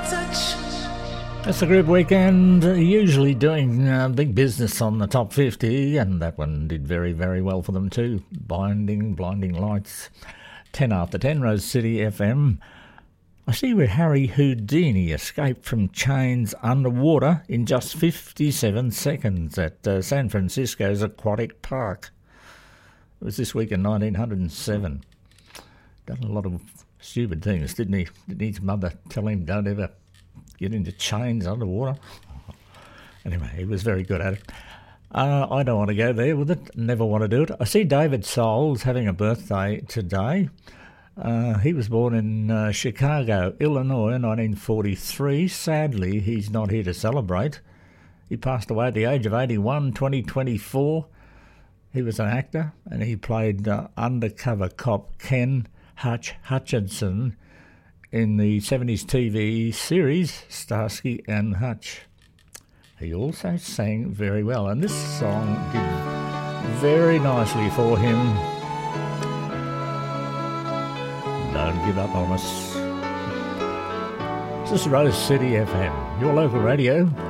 That's the group Weekend, usually doing big business on the top 50, and that one did very, very well for them too. Blinding Lights. 10 after 10, Rose City FM. I see where Harry Houdini escaped from chains underwater in just 57 seconds at San Francisco's Aquatic Park. It was this week in 1907. Done a lot of stupid things, didn't he? Didn't his mother tell him, don't ever get into chains underwater? Anyway, he was very good at it. I don't want to go there with it, never want to do it. I see David Soul's having a birthday today. He was born in Chicago, Illinois, in 1943. Sadly, he's not here to celebrate. He passed away at the age of 81, 2024. He was an actor, and he played undercover cop Ken Hutchinson in the 70s TV series Starsky and Hutch. He also sang very well, and this song did very nicely for him. Don't give up on us. This is Rose City FM, your local radio.